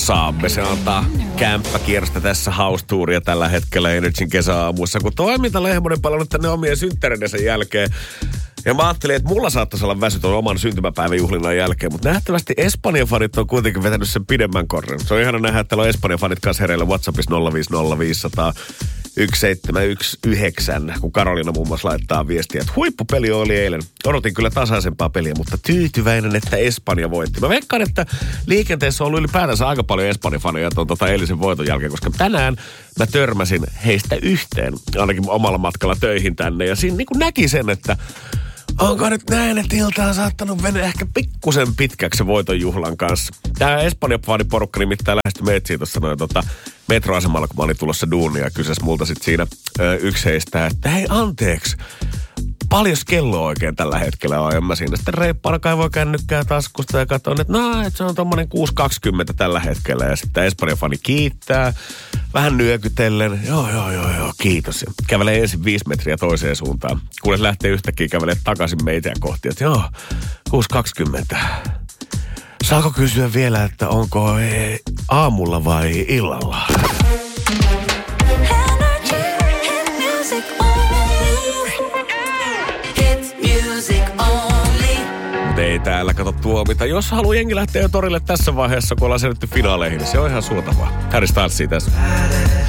saamme. Se antaa kämppäkierrosta tässä house-touria tällä hetkellä Energyn kesäaamuissa, kun Toiminta Lehmonen palannut tänne omien synttäreidensä jälkeen. Ja mä ajattelin, että mulla saattaisi olla väsytön oman syntymäpäivän juhlinnan jälkeen, mutta nähtävästi Espanjan fanit on kuitenkin vetänyt sen pidemmän korren. Se on ihana nähdä, että täällä on Espanjan fanit kanssa hereillä WhatsAppissa 050501719, kun Karolina muun muassa laittaa viestiä, että huippupeli oli eilen. Odotin kyllä tasaisempaa peliä, mutta tyytyväinen, että Espanja voitti. Mä veikkaan, että liikenteessä on ollut ylipäätänsä aika paljon Espanjan faneja tuon eilisen voiton jälkeen, koska tänään mä törmäsin heistä yhteen, ainakin omalla matkalla töihin tänne. Ja siinä niin kuin näki sen, että onko nyt näin, että ilta on saattanut mennä ehkä pikkusen pitkäksi se voitonjuhlan kanssa. Tämä Espanjan faniporukka nimittäin lähestyi meitä tuossa noin metroasemalla, kun mä olin tulossa duunia ja kysäs multa sitten siinä yksi heistä, että hei anteeksi, paljon kello oikein tällä hetkellä on. Ja mä siinä sitten reippaana kaivoin kännykkää taskusta ja katsoin, että että se on tommonen 6.20 tällä hetkellä. Ja sitten Espanjan fani kiittää, vähän nyökytellen. Joo, kiitos. Ja kävelee ensin 5 metriä toiseen suuntaan. Kunnes lähtee yhtäkkiä kävelemään takaisin meitä kohti, että 6.20. Saako kysyä vielä, että onko aamulla vai illalla? Ei täällä kato tuomita. Jos haluaa jengi lähteä jo torille tässä vaiheessa, kun ollaan selitty finaaleihin, niin se on ihan suotavaa. Harry Styles tässä.